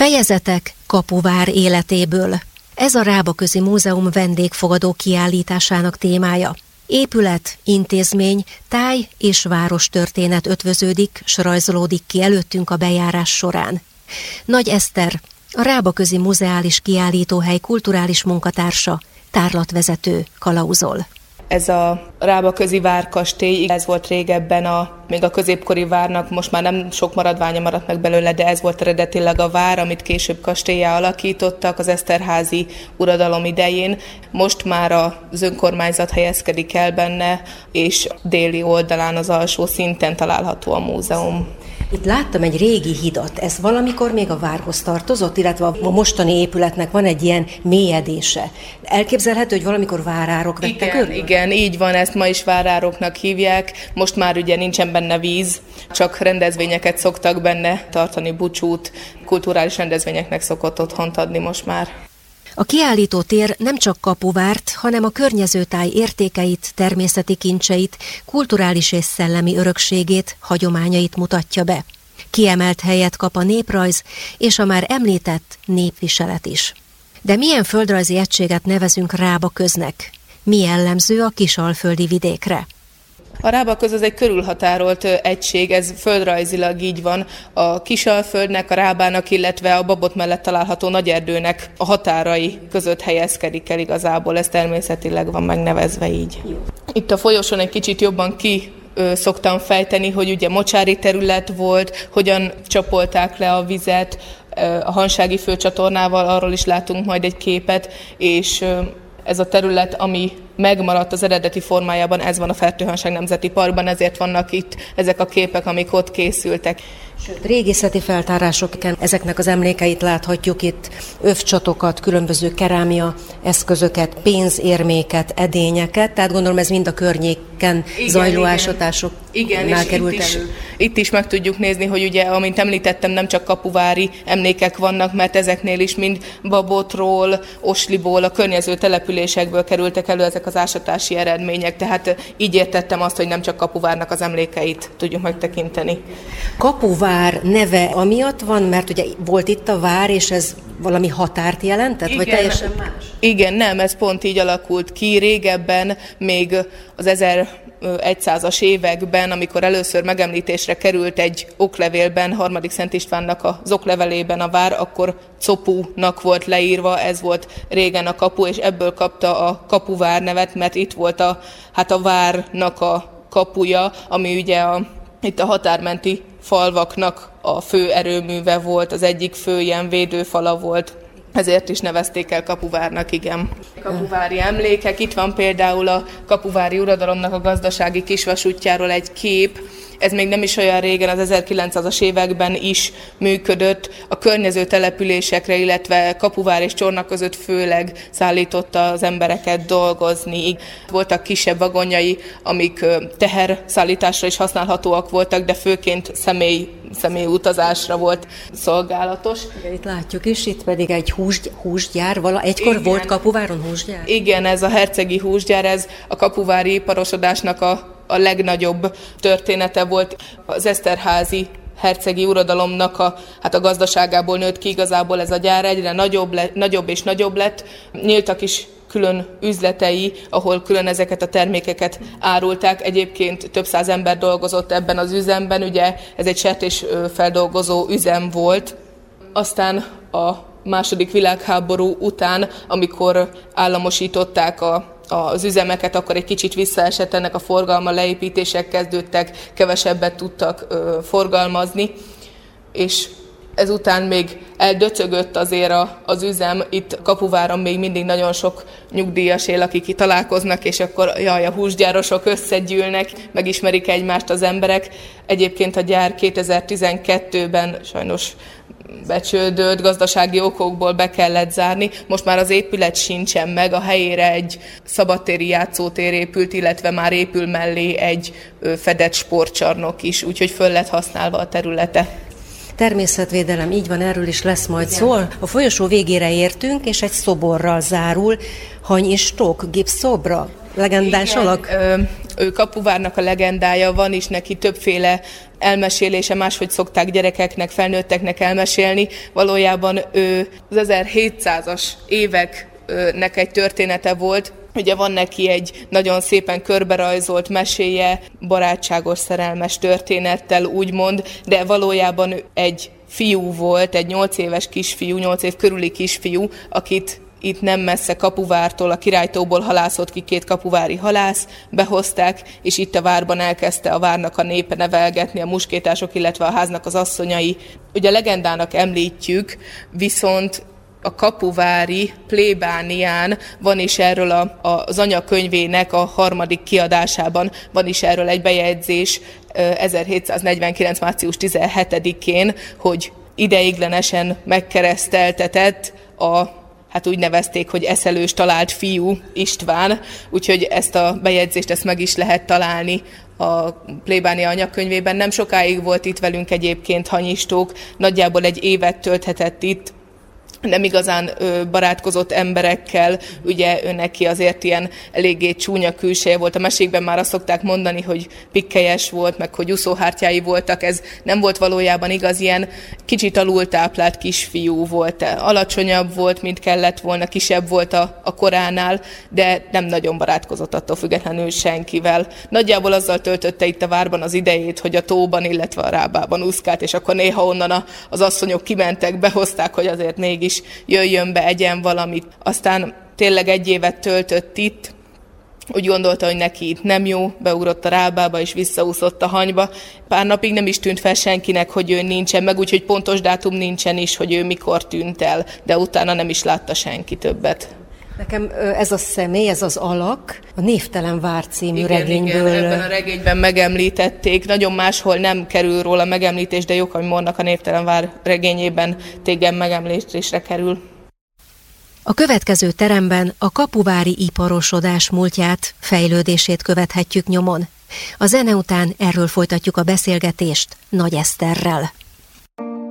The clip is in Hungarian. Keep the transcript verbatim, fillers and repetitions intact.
Fejezetek Kapuvár életéből. Ez a Rábaközi Múzeum vendégfogadó kiállításának témája. Épület, intézmény, táj és várostörténet ötvöződik, s rajzolódik ki előttünk a bejárás során. Nagy Eszter, a Rábaközi Muzeális Kiállítóhely kulturális munkatársa, tárlatvezető kalauzol. Ez a Rábaközi várkastély, ez volt régebben a, még a középkori várnak, most már nem sok maradványa maradt meg belőle, de ez volt eredetileg a vár, amit később kastéllyá alakítottak az eszterházi uradalom idején. Most már az önkormányzat helyezkedik el benne, és déli oldalán az alsó szinten található a múzeum. Itt láttam egy régi hidat, ez valamikor még a várhoz tartozott, illetve a mostani épületnek van egy ilyen mélyedése. Elképzelhető, hogy valamikor várárok vettek igen, körül? Igen, így van, ezt ma is várároknak hívják. Most már ugye nincsen benne víz, csak rendezvényeket szoktak benne tartani, búcsút, kulturális rendezvényeknek szokott otthont adni most már. A kiállító tér nem csak Kapuvárt, hanem a környező táj értékeit, természeti kincseit, kulturális és szellemi örökségét, hagyományait mutatja be. Kiemelt helyet kap a néprajz és a már említett népviselet is. De milyen földrajzi egységet nevezünk Rábaköznek? Mi jellemző a kisalföldi vidékre? A Rábaköz az egy körülhatárolt egység, ez földrajzilag így van. A Kisalföldnek, a Rábának, illetve a Babot mellett található Nagyerdőnek a határai között helyezkedik el igazából, ez természetileg van megnevezve így. Itt a folyosón egy kicsit jobban ki szoktam fejteni, hogy ugye mocsári terület volt, hogyan csapolták le a vizet, a Hansági főcsatornával, arról is látunk majd egy képet, és ez a terület, ami megmaradt az eredeti formájában, ez van a Fertőhanság Nemzeti Parkban, ezért vannak itt ezek a képek, amik ott készültek. Sőt, régészeti feltárásokon ezeknek az emlékeit láthatjuk itt, övcsatokat, különböző kerámia eszközöket, pénzérméket, edényeket, tehát gondolom ez mind a környéken igen, zajló ásatásoknál került itt is, elő. Itt is meg tudjuk nézni, hogy ugye, amint említettem, nem csak kapuvári emlékek vannak, mert ezeknél is mind Babotról, Osliból, a környező településekből kerültek elő ezek az ásatási eredmények, tehát így értettem azt, hogy nem csak Kapuvárnak az emlékeit tudjuk megtekinteni. Kapuvár neve amiatt van, mert ugye volt itt a vár, és ez valami határt jelentett, igen, vagy teljesen más? Igen, nem, ez pont így alakult ki. Régebben, még az ezerszázas években, amikor először megemlítésre került egy oklevélben, harmadik Szent Istvánnak az oklevelében a vár, akkor Copúnak volt leírva, ez volt régen a kapu, és ebből kapta a Kapuvár nevet, mert itt volt a, hát a várnak a kapuja, ami ugye a, itt a határmenti falvaknak a fő erőműve volt, az egyik fő ilyen védőfala volt, ezért is nevezték el Kapuvárnak, igen. Kapuvári emlékek, itt van például a kapuvári uradalomnak a gazdasági kisvasútjáról egy kép, ez még nem is olyan régen, az ezerkilencszázas években is működött, a környező településekre, illetve Kapuvár és Csorna között főleg szállította az embereket dolgozni. Voltak kisebb vagonjai, amik teherszállításra is használhatóak voltak, de főként személy, személy utazásra volt szolgálatos. Igen, itt látjuk is, itt pedig egy hús, húsgyár, vala, egykor igen. Volt Kapuváron húsgyár? Igen, ez a hercegi húsgyár, ez a kapuvári iparosodásnak a a legnagyobb története volt. Az eszterházi hercegi uradalomnak a, hát a gazdaságából nőtt ki igazából ez a gyár, egyre nagyobb, le, nagyobb és nagyobb lett. Nyíltak is külön üzletei, ahol külön ezeket a termékeket árulták. Egyébként több száz ember dolgozott ebben az üzemben, ugye ez egy sertésfeldolgozó üzem volt. Aztán a második világháború után, amikor államosították a az üzemeket, akkor egy kicsit visszaesett ennek a forgalma, leépítések kezdődtek, kevesebbet tudtak ö, forgalmazni, és ezután még eldöcögött azért a, az üzem, itt Kapuváron még mindig nagyon sok nyugdíjas él, akik itt találkoznak, és akkor jaj, a húsgyárosok összegyűlnek, megismerik egymást az emberek. Egyébként a gyár kétezer-tizenkettőben sajnos becsődött, gazdasági okokból be kellett zárni. Most már az épület sincsen meg, a helyére egy szabadtéri játszótér épült, illetve már épül mellé egy fedett sportcsarnok is, úgyhogy föl lett használva a területe. Természetvédelem, így van, erről is lesz majd szó. A folyosó végére értünk, és egy szoborral zárul. Hany és Tók gipszszobra, legendás igen, alak. Ö, ő kapuvárnak a legendája, van is neki többféle elmesélése, máshogy szokták gyerekeknek, felnőtteknek elmesélni. Valójában ő az ezerhétszázas éveknek egy története volt. Ugye van neki egy nagyon szépen körberajzolt meséje, barátságos, szerelmes történettel úgymond, de valójában egy fiú volt, egy nyolc éves kisfiú, nyolc év körüli kisfiú, akit itt nem messze Kapuvártól, a Királytóból halászott ki két kapuvári halász, behozták, és itt a várban elkezdte a várnak a népe nevelgetni, a muskétások, illetve a háznak az asszonyai. Ugye legendának említjük, viszont a kapuvári plébánián van is erről a, a, az anyakönyvének a harmadik kiadásában, van is erről egy bejegyzés ezerhétszáznegyvenkilenc. március tizenhetedikén, hogy ideiglenesen megkereszteltetett a, hát úgy nevezték, hogy eszelős talált fiú István, úgyhogy ezt a bejegyzést ezt meg is lehet találni a plébánia anyakönyvében. Nem sokáig volt itt velünk egyébként Hanyistók, nagyjából egy évet tölthetett itt, nem igazán ö, barátkozott emberekkel, ugye ő neki azért ilyen eléggé csúnya külseje volt. A mesékben már azt szokták mondani, hogy pikkelyes volt, meg hogy úszóhártyái voltak, ez nem volt valójában igaz, ilyen kicsit alultáplált kisfiú volt, alacsonyabb volt, mint kellett volna, kisebb volt a, a koránál, de nem nagyon barátkozott attól függetlenül senkivel. Nagyjából azzal töltötte itt a várban az idejét, hogy a tóban, illetve a rábában úszkált, és akkor néha onnan a, az asszonyok kimentek, behozták, hogy azért mégis jöjjön be, egyen valamit. Aztán tényleg egy évet töltött itt, úgy gondolta, hogy neki itt nem jó, beugrott a rábába és visszaúszott a Hanyba. Pár napig nem is tűnt fel senkinek, hogy ő nincsen, meg úgyhogy pontos dátum nincsen is, hogy ő mikor tűnt el, de utána nem is látta senki többet. Nekem ez a személy, ez az alak, a Névtelen vár című igen, regényből. Igen, ebben a regényben megemlítették, nagyon máshol nem kerül róla megemlítés, de Jokai Mornak a Névtelen vár regényében téged megemlítésre kerül. A következő teremben a kapuvári iparosodás múltját, fejlődését követhetjük nyomon. A zene után erről folytatjuk a beszélgetést Nagy Eszterrel.